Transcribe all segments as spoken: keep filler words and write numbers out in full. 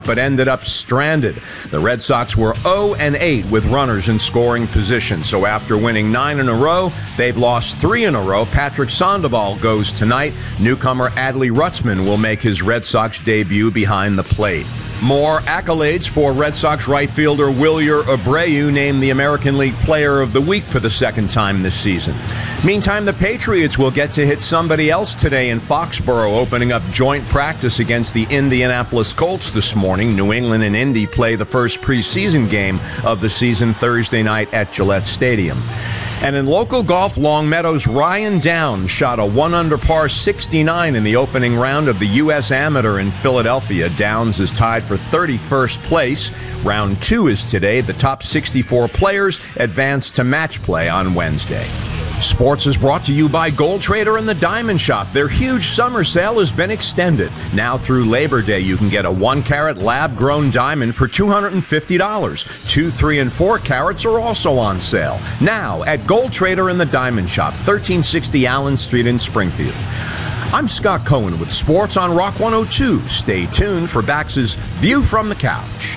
but ended up stranded. The Red Sox were oh and eight with runners in scoring position. So after winning nine in a row, they've lost three in a row. Patrick Sandoval goes tonight. Newcomer Adley Rutzman will make his Red Sox debut behind the plate. More accolades for Red Sox right fielder Wilyer Abreu, named the American League Player of the Week for the second time this season. Meantime, the Patriots will get to hit somebody else today in Foxborough, opening up joint practice against the Indianapolis Colts this morning. New England and Indy play the first preseason game of the season Thursday night at Gillette Stadium. And in local golf, Longmeadow's Ryan Downs shot a one under par sixty-nine in the opening round of the U S Amateur in Philadelphia. Downs is tied for thirty-first place. Round two is today. The top sixty-four players advance to match play on Wednesday. Sports is brought to you by Gold Trader and the Diamond Shop. Their huge summer sale has been extended. Now through Labor Day, you can get a one-carat lab-grown diamond for two hundred fifty dollars. Two, three, and four carats are also on sale. Now at Gold Trader and the Diamond Shop, thirteen sixty Allen Street in Springfield. I'm Scott Cohen with Sports on Rock one oh two. Stay tuned for Bax's View from the Couch.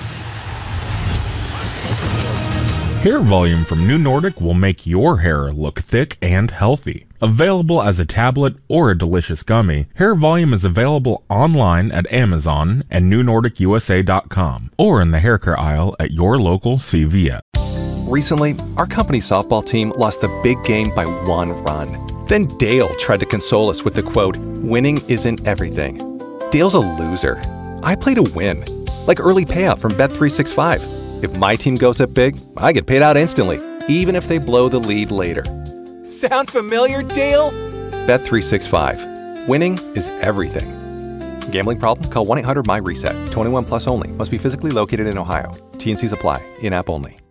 Hair volume from New Nordic will make your hair look thick and healthy. Available as a tablet or a delicious gummy, Hair Volume is available online at Amazon and new nordic u s a dot com or in the hair care aisle at your local C V S. Recently, our company softball team lost the big game by one run. Then Dale tried to console us with the quote, "Winning isn't everything." Dale's a loser. I play to win, like early payout from Bet three sixty-five. If my team goes up big, I get paid out instantly, even if they blow the lead later. Sound familiar, Dale? Bet three sixty-five. Winning is everything. Gambling problem? Call one eight hundred M Y RESET. twenty-one plus only. Must be physically located in Ohio. T and Cs apply. In-app only.